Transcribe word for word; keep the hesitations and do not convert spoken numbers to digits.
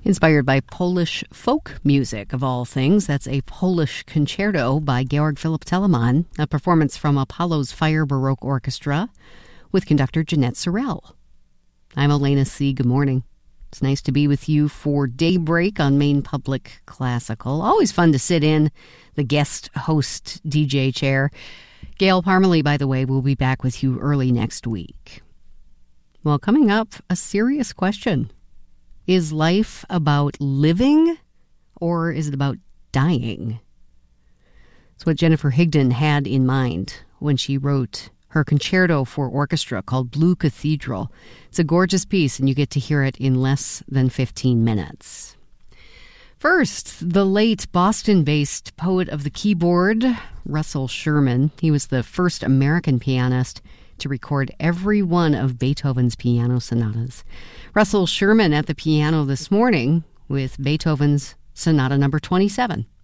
Inspired by Polish folk music, of all things. That's a Polish concerto by Georg Philipp Telemann, a performance from Apollo's Fire Baroque Orchestra with conductor Jeanette Sorrell. I'm Elena C. Good morning. It's nice to be with you for Daybreak on Maine Public Classical. Always fun to sit in the guest host D J chair. Gail Parmalee, by the way, will be back with you early next week. Well, coming up, a serious question. Is life about living, or is it about dying? It's what Jennifer Higdon had in mind when she wrote her concerto for orchestra called Blue Cathedral. It's a gorgeous piece, and you get to hear it in less than fifteen minutes. First, the late Boston-based poet of the keyboard, Russell Sherman. He was the first American pianist to record every one of Beethoven's piano sonatas. Russell Sherman at the piano this morning with Beethoven's Sonata number twenty-seven.